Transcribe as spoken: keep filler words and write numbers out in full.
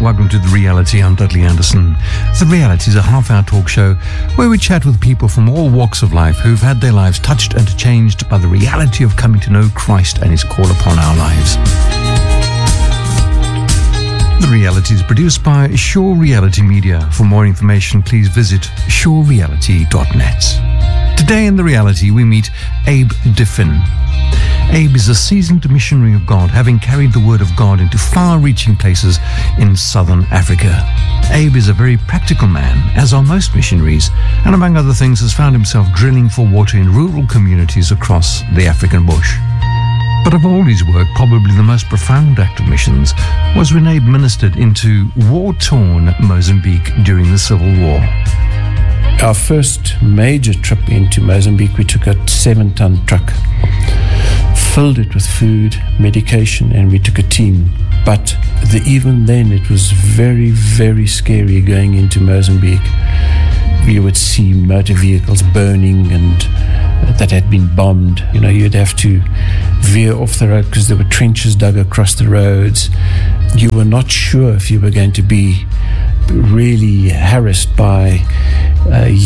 welcome to The Reality. I'm Dudley Anderson. The Reality is a half-hour talk show where we chat with people from all walks of life who've had their lives touched and changed by the reality of coming to know Christ and His call upon our lives. The Reality is produced by Shore Reality Media. For more information, please visit shore reality dot net. Today in The Reality, we meet Abe Diffin. Abe is a seasoned missionary of God, having carried the word of God into far-reaching places in southern Africa. Abe is a very practical man, as are most missionaries, and among other things has found himself drilling for water in rural communities across the African bush. But of all his work, probably the most profound act of missions was when Abe ministered into war-torn Mozambique during the Civil War. Our first major trip into Mozambique, we took a seven-ton truck, filled it with food, medication, and we took a team. But the, even then, it was very, very scary going into Mozambique. You would see motor vehicles burning and uh, that had been bombed. You know, you'd have to veer off the road because there were trenches dug across the roads. You were not sure if you were going to be really harassed by uh,